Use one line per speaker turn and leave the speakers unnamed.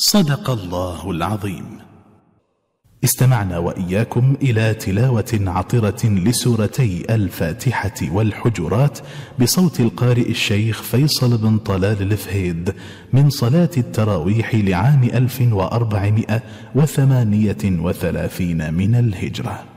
صدق الله العظيم. استمعنا وإياكم إلى تلاوة عطرة لسورتي الفاتحة والحجرات بصوت القارئ الشيخ فيصل بن طلال الفهيد من صلاة التراويح لعام 1438 من الهجرة.